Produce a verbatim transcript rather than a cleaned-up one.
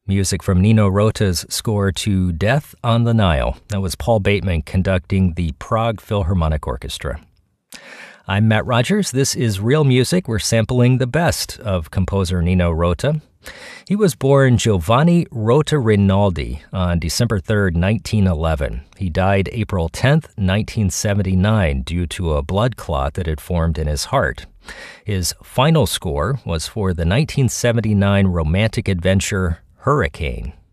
Music from Nino Rota's score to Death on the Nile. That was Paul Bateman conducting the Prague Philharmonic Orchestra. I'm Matt Rogers. This is Real Music. We're sampling the best of composer Nino Rota. He was born Giovanni Rota Rinaldi on December third, nineteen eleven. He died April tenth, nineteen seventy-nine, due to a blood clot that had formed in his heart. His final score was for the nineteen seventy-nine romantic adventure Hurricane.